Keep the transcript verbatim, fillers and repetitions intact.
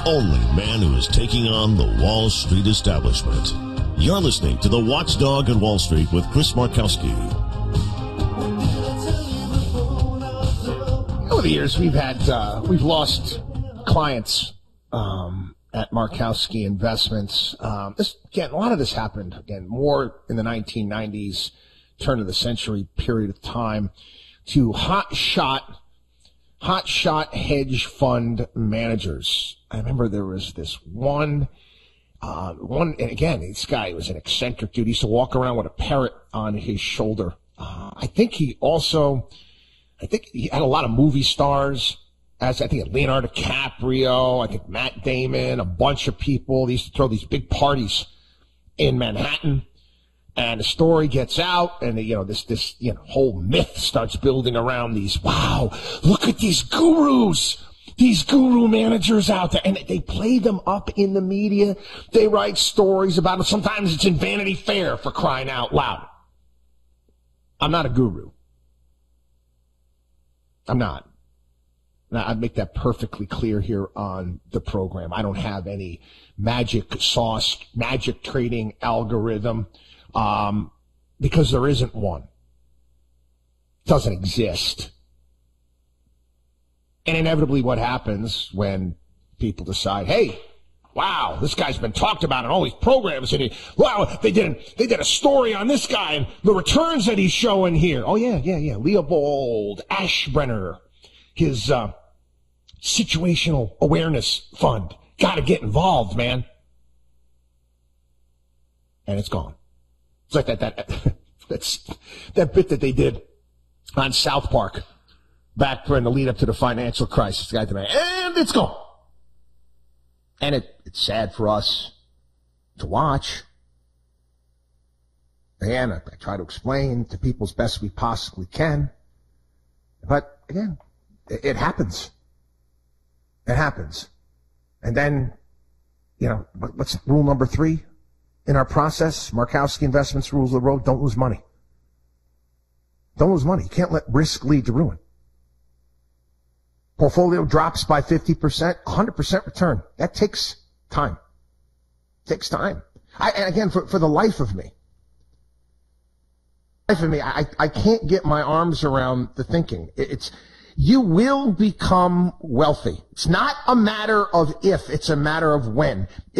only man who is taking on the Wall Street establishment. You're listening to The Watchdog on Wall Street with Chris Markowski. Over the years, we've had uh, we've lost clients um, at Markowski Investments. Um, this again, a lot of this happened again more in the nineteen nineties, turn of the century period of time, to hot shot, hot shot hedge fund managers. I remember there was this one. Uh, one, and again, this guy was an eccentric dude. He used to walk around with a parrot on his shoulder. Uh, I think he also, I think he had a lot of movie stars, as I think Leonardo DiCaprio, I think Matt Damon, a bunch of people. They used to throw these big parties in Manhattan, and the story gets out, and you know this this you know whole myth starts building around these. Wow, look at these gurus. These guru managers out there, and they play them up in the media. They write stories about them. Sometimes it's in Vanity Fair, for crying out loud. I'm not a guru. I'm not. Now, I'd make that perfectly clear here on the program. I don't have any magic sauce, magic trading algorithm, um, because there isn't one. It doesn't exist. And inevitably what happens when people decide, hey, wow, this guy's been talked about in all these programs, and he, wow, they did, they did a story on this guy and the returns that he's showing here. Oh, yeah, yeah, yeah. Leopold Ashbrenner, his uh, situational awareness fund. Got to get involved, man. And it's gone. It's like that, that, that's, that bit that they did on South Park back in the lead up to the financial crisis, the guy today, and it's gone. And it, it's sad for us to watch. Again, I, I try to explain to people as best we possibly can. But again, it, it happens. It happens. And then, you know, what, what's rule number three in our process? Markowski Investments rules of the road: don't lose money. Don't lose money. You can't let risk lead to ruin. Portfolio drops by fifty percent, one hundred percent return. That takes time. It takes time. I, and again, for, for the life of me, life of me, I, I can't get my arms around the thinking. It, it's, you will become wealthy. It's not a matter of if, it's a matter of when.